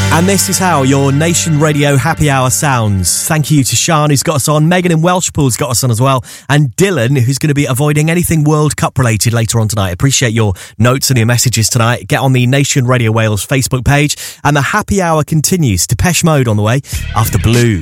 And this is how your Nation Radio Happy Hour sounds. Thank you to Sean, who's got us on. Megan in Welshpool's got us on as well. And Dylan, who's going to be avoiding anything World Cup related later on tonight. Appreciate your notes and your messages tonight. Get on the Nation Radio Wales Facebook page. And the Happy Hour continues. Depeche Mode on the way after Blue.